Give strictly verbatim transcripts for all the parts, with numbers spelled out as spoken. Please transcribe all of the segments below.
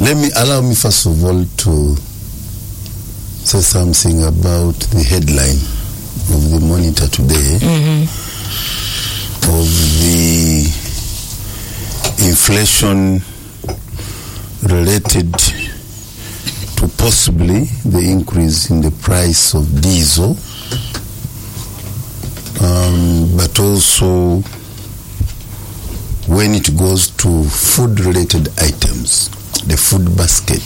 let me allow me first of all to say something about the headline of the Monitor today, mm-hmm. of the inflation related to possibly the increase in the price of diesel, um, but also when it goes to food-related items, the food basket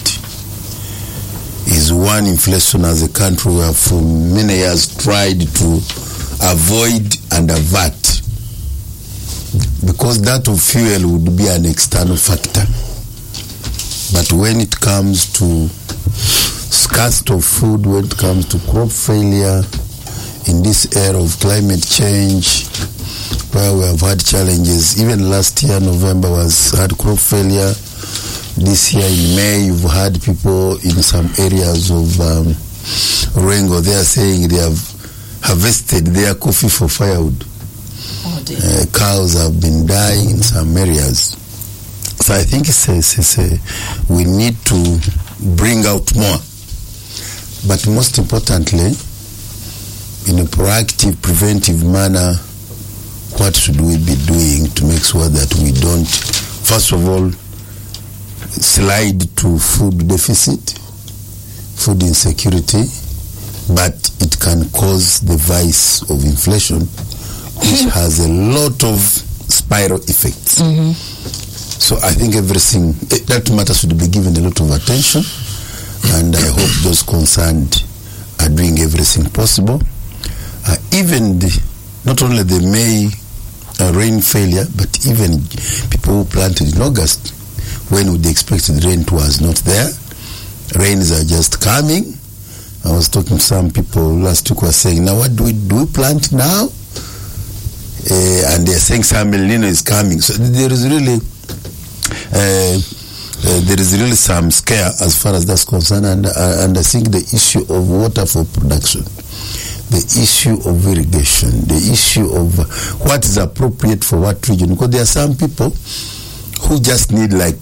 is one inflation as a country we have for many years tried to avoid and avert, because that of fuel would be an external factor. But when it comes to scarcity of food, when it comes to crop failure, in this era of climate change, where we have had challenges, even last year, November, was had crop failure. This year in May, you've had people in some areas of um, Rengo, they are saying they have harvested their coffee for firewood. Oh dear. Uh, cows have been dying in some areas. So I think it's a, it's a, we need to bring out more. But most importantly, in a proactive, preventive manner, what should we be doing to make sure that we don't, first of all, slide to food deficit, food insecurity, but it can cause the vice of inflation, which has a lot of spiral effects. Mm-hmm. So I think everything, that matter should be given a lot of attention, and I hope those concerned are doing everything possible. Uh, even the, not only the May uh, rain failure, but even people who planted in August, when the expected rain was not there. Rains are just coming. I was talking to some people last week who were saying, now what do we do? We plant now? Uh, and they're saying some El Nino is coming. So there is really uh, uh, there is really some scare as far as that's concerned. And, uh, and I think the issue of water for production, the issue of irrigation, the issue of what is appropriate for what region, because there are some people who just need like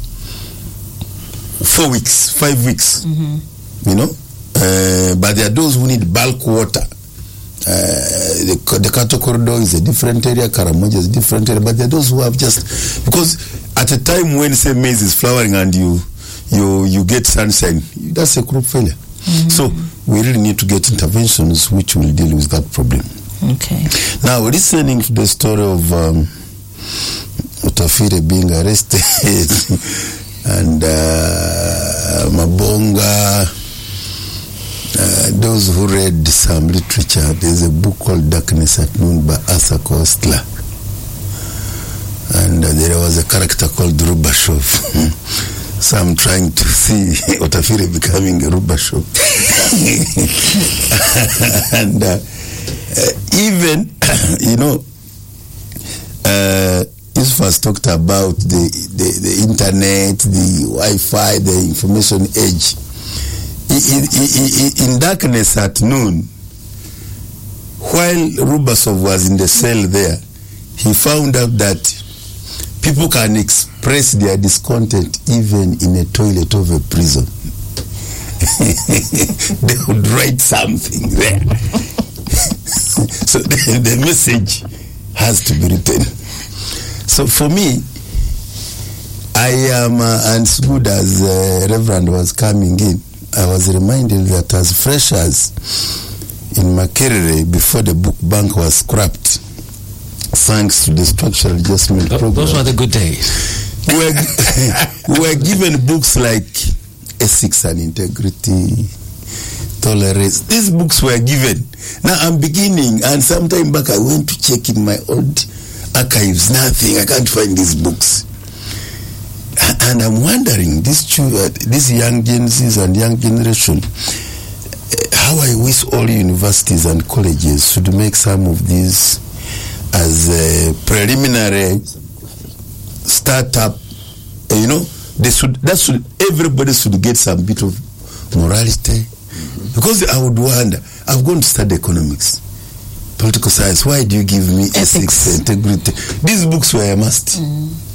four weeks, five weeks, mm-hmm. you know. Uh, but there are those who need bulk water. Uh, the, the Kato corridor is a different area, Karamoja is a different area, but there are those who have just, because at a time when say maize is flowering and you you you get sunshine, that's a crop failure. Mm-hmm. So we really need to get interventions which will deal with that problem. Okay. Now, listening to the story of um, Otafire being arrested and uh, Mabonga, uh, those who read some literature, there's a book called Darkness at Noon by Arthur Koestler, and uh, there was a character called Rubashov. So I'm trying to see Otafire becoming a Rubashov. And uh, uh, even, you know, uh, Yusuf has talked about the, the, the internet, the Wi-Fi, the information age. In, in, in Darkness at Noon, while Rubashov was in the cell there, he found out that people can express their discontent even in a toilet of a prison. They would write something there. So the, the message has to be written. So for me, I am, uh, and as good as uh, Reverend was coming in, I was reminded that as freshers in Makerere, before the book bank was scrapped, thanks to the structural adjustment Th- program. Those were the good days. We were, we were given books like Ethics and Integrity, Tolerance. These books were given. Now I'm beginning, and sometime back I went to check in my old archives. Nothing. I can't find these books. And I'm wondering, these, uh, these young Gen Zs and young generation, uh, how I wish all universities and colleges should make some of these as a preliminary startup. Uh, you know, they should. That should. Everybody should get some bit of morality, mm-hmm. because I would wonder. I've gone to study economics, political science. Why do you give me ethics, ethics integrity? These books were a must. Mm.